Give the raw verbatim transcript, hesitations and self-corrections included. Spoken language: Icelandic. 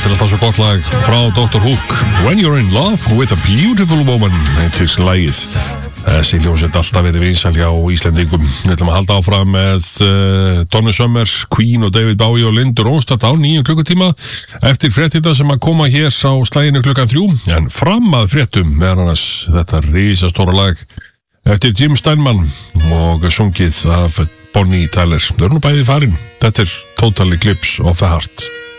Þetta er alltaf svo gott lag frá doktor Hook. When you're in love with a beautiful woman. Þetta er lagið. Þessi hljómsveit alltaf verið vinsæl hjá Íslendingum. Við ætlum að halda áfram með uh, Donna Summer, Queen og David Bowie og Linda Ronstadt á níu klukkutíma eftir fréttina sem að koma hér á slaginu klukkan þrjú. En fram að fréttum með annars þetta risastóra lag eftir Jim Steinman og sungið af Bonnie Tyler. Þau eru nú bæði farin. Þetta er Total Eclipse of the Heart.